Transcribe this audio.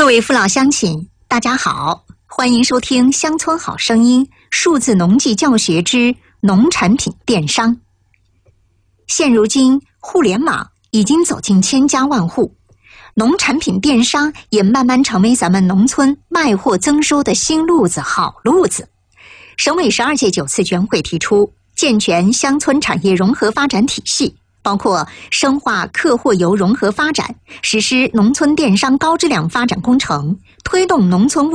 位父老乡亲，大家好，欢迎收听《乡村好声音》数字农技教学之农产品电商。现如今，互联网已经走进千家万户，农产品电商也慢慢成为咱们农村卖货增收的新路子、好路子。省委12届9次全会提出，健全乡村产业融合发展体系，包括深化客货游融合发展，实施农村电商高质量发展工程，推动农村